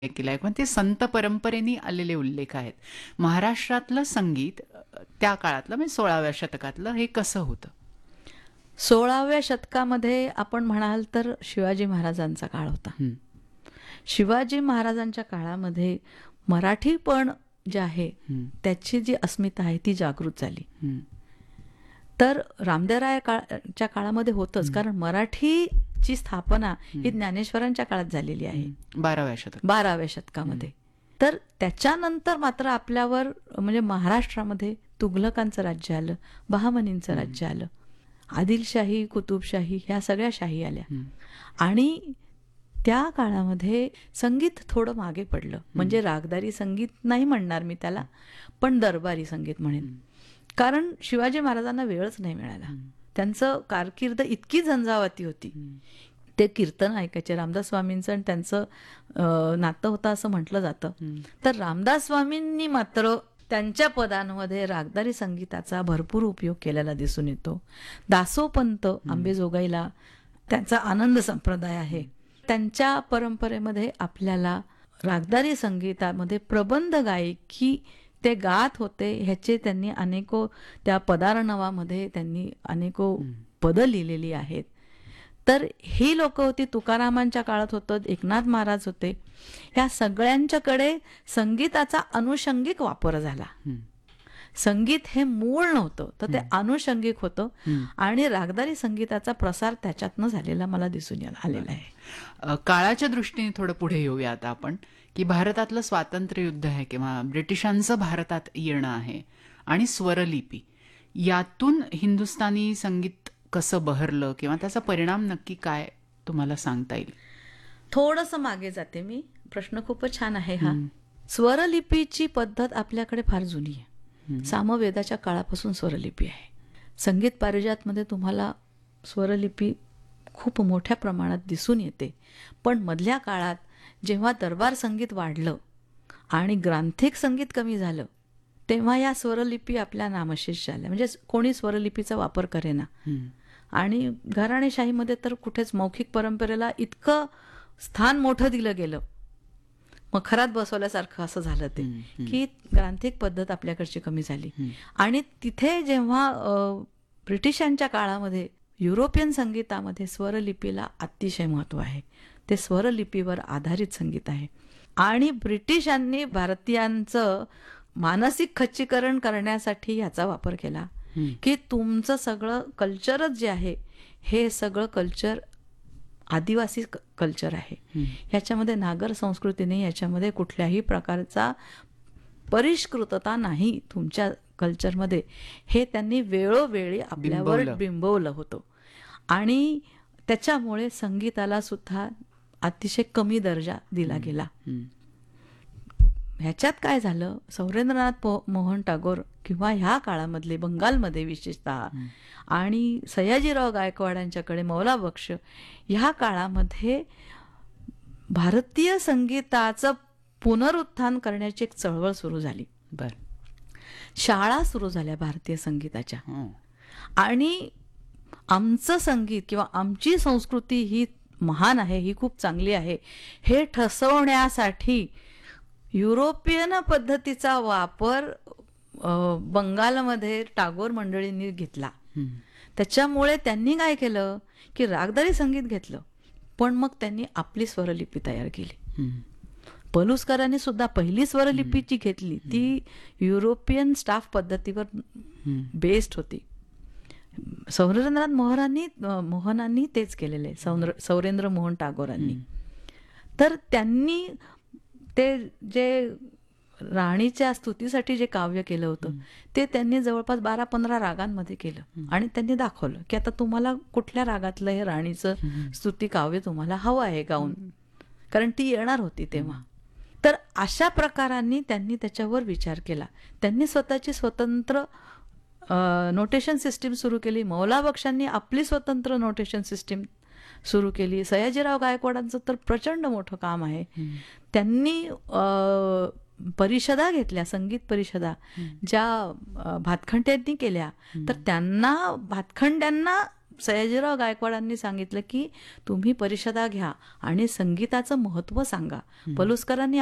केलाय पण ते संत परंपरेने आलेले उल्लेख आहेत. महाराष्ट्रातलं संगीत त्या काळातलं म्हणजे 16व्या शतकातलं हे कसं होतं? 16व्या शतकामध्ये आपण म्हणाल तर शिवाजी महाराजांचा काळ होता. हं, शिवाजी महाराजांच्या काळामध्ये मराठी पण जे आहे हं, त्याची जी अस्मिता आहे ती जागृत झाली. हं, तर रामदेवराय च्या काळामध्ये होतंच, कारण मराठीची स्थापना ही ज्ञानेश्वरांच्या काळात झालेली आहे 12व्या शतकात. 12व्या शतकामध्ये. तर त्याच्यानंतर मात्र आपल्यावर म्हणजे महाराष्ट्रामध्ये तुघलकांचं राज्य आलं, बहामनींचं राज्य आलं, आदिलशाही, कुतुबशाही ह्या सगळ्या शाही आल्या. आणि त्या काळामध्ये संगीत थोडं मागे पडलं. म्हणजे रागदारी संगीत नाही म्हणणार मी त्याला, पण दरबारी संगीत म्हणेन. कारण शिवाजी महाराजांना वेळच नाही मिळाला. त्यांचं कारकीर्द इतकी झंझावाती होती. ते कीर्तन ऐकायचे. रामदास स्वामींचं आणि त्यांचं नातं होतं असं म्हटलं जातं. तर रामदास स्वामींनी मात्र त्यांच्या पदांमध्ये रागदारी संगीताचा भरपूर उपयोग केलेला दिसून येतो. दासोपंत आंबेजोगाईला त्यांचा आनंद संप्रदाय आहे. त्यांच्या परंपरेमध्ये आपल्याला रागदारी संगीतामध्ये प्रबंध गायकी ते गात होते. ह्याचे त्यांनी अनेको त्या पदार्णवामध्ये त्यांनी अनेको पदं लिहिलेली आहेत. तर ही लोक होती. तुकारामांच्या काळात होतं, एकनाथ महाराज होते. ह्या सगळ्यांच्याकडे संगीताचा अनुषंगिक वापर झाला. संगीत हे मूळ नव्हतं, तर ते अनुषंगिक होतं. आणि रागदारी संगीताचा प्रसार त्याच्यातनं झालेला मला दिसून आलेला आहे. काळाच्या दृष्टीने थोडं पुढे येऊया आता आपण, की भारतातलं स्वातंत्र्य युद्ध आहे किंवा ब्रिटिशांचं भारतात येणं आहे आणि स्वरलिपी, यातून हिंदुस्थानी संगीत कसं बहरलं किंवा त्याचा परिणाम नक्की काय तुम्हाला सांगता येईल? थोडंसं मागे जाते मी. प्रश्न खूपच छान आहे हा. स्वरलिपीची पद्धत आपल्याकडे फार जुनी आहे. सामवेदाच्या काळापासून स्वरलिपी आहे. संगीत पारिजातमध्ये तुम्हाला स्वरलिपी खूप मोठ्या प्रमाणात दिसून येते. पण मधल्या काळात जेव्हा दरबार संगीत वाढलं आणि ग्रांथिक संगीत कमी झालं, तेव्हा या स्वरलिपी आपल्या नामशेष झाल्या. म्हणजे कोणी स्वरलिपीचा वापर करेना. आणि घराणेशाहीमध्ये तर कुठेच मौखिक परंपरेला इतकं स्थान मोठं दिलं गेलं, मखरात बसवल्यासारखं असं झालं ते, की ग्रांथिक पद्धत आपल्याकडची कमी झाली. आणि तिथे जेव्हा ब्रिटिशांच्या काळामध्ये युरोपियन संगीतामध्ये स्वरलिपीला अतिशय महत्त्व आहे. ते स्वरलिपीवर आधारित संगीत आहे. आणि ब्रिटिशांनी भारतीयांचं मानसिक खच्चीकरण करण्यासाठी ह्याचा वापर केला, की तुमचं सगळं कल्चरच जे आहे हे सगळं कल्चर आदिवासी कल्चर आहे. ह्याच्यामध्ये नागर संस्कृती नाही, याच्यामध्ये कुठल्याही प्रकारचा परिष्कृतता नाही तुमच्या कल्चरमध्ये, हे त्यांनी वेळोवेळी आपल्यावर बिंबवलं होतं. आणि त्याच्यामुळे संगीताला सुद्धा अतिशय कमी दर्जा दिला गेला. ह्याच्यात काय झालं, सौरेंद्रनाथ मोहन टागोर किंवा ह्या काळामधले बंगालमध्ये विशेषतः आणि सयाजीराव गायकवाडांच्याकडे मौला बक्ष, ह्या काळामध्ये भारतीय संगीताचं पुनरुत्थान करण्याची एक चळवळ सुरू झाली. शाळा सुरू झाल्या भारतीय संगीताच्या. आणि आमचं संगीत किंवा आमची संस्कृती ही महान आहे, ही खूप चांगली आहे, हे ठसवण्यासाठी युरोपियन पद्धतीचा वापर बंगालमध्ये टागोर मंडळींनी घेतला. त्याच्यामुळे त्यांनी काय केलं, की रागदारी संगीत घेतलं, पण मग त्यांनी आपली स्वरलिपी तयार केली. पलुसकरांनी सुद्धा पहिली स्वरलिपी जी घेतली ती युरोपियन स्टाफ पद्धतीवर बेस्ड होती. सौरेंद्रनाथ मोहनांनी तेच केलेले, सौरेंद्र मोहन टागोरांनी. तर त्यांनी ते जे राणीच्या स्तुतीसाठी जे काव्य केलं होतं ते त्यांनी जवळपास 12-15 रागांमध्ये केलं. आणि त्यांनी दाखवलं की आता तुम्हाला कुठल्या रागातलं हे राणीचं स्तुती काव्य तुम्हाला हवं आहे गाऊन, कारण ती येणार होती तेव्हा. तर अशा प्रकारांनी त्यांनी त्याच्यावर विचार केला. त्यांनी स्वतःची स्वतंत्र नोटेशन सिस्टीम सुरू केली. मौला बक्षांनी आपली स्वतंत्र नोटेशन सिस्टीम सुरू केली. सयाजीराव गायकवाडांचं तर प्रचंड मोठं काम आहे. त्यांनी परिषदा घेतल्या, संगीत परिषदा, ज्या भातखंड्यांनी केल्या. तर त्यांना भातखंड्यांना सयाजीराव गायकवाडांनी सांगितलं की तुम्ही परिषदा घ्या आणि संगीताचं महत्त्व सांगा. पलुसकरांनी